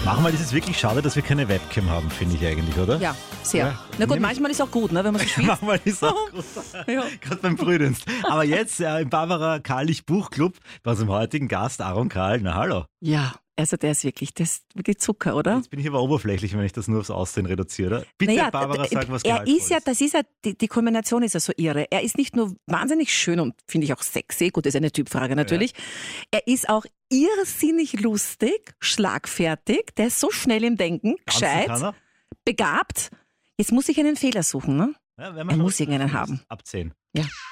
Manchmal ist es wirklich schade, dass wir keine Webcam haben, finde ich eigentlich, oder? Ja, sehr. Ja. Na gut, manchmal ist auch gut, ne, wenn man so schwitzt. Manchmal ist es auch gut. Ja. Gerade beim Frühdienst. Aber jetzt im Barbara Karlich Buchclub bei unserem heutigen Gast Aaron Karl. Na hallo. Ja, also der ist wirklich Zucker, oder? Jetzt bin ich aber oberflächlich, wenn ich das nur aufs Aussehen reduziere. Oder? Bitte, Naja, Barbara, sag was er Gehaltvolles. ist ja, das ist ja, die Kombination ist ja so irre. Er ist nicht nur wahnsinnig schön und finde ich auch sexy, gut, das ist eine Typfrage natürlich. Ja. Er ist auch irrsinnig lustig, schlagfertig, der ist so schnell im Denken, gescheit, begabt. Jetzt muss ich einen Fehler suchen, ne? Ja, er muss irgendeinen haben. Ab 10. Ja.